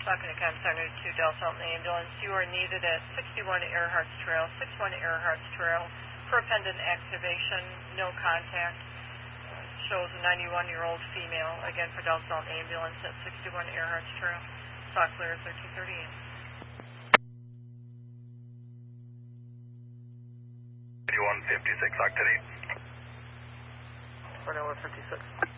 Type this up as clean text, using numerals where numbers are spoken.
Saucony County Center to Del Salton Ambulance. You are needed at 61 Earhart's Trail, 61 Earhart's Trail for pendant activation, no contact. Shows a 91-year-old female, again for Del Salton Ambulance at 61 Earhart's Trail. Talk clear 1338. 8156, Octane 8. Fort 56.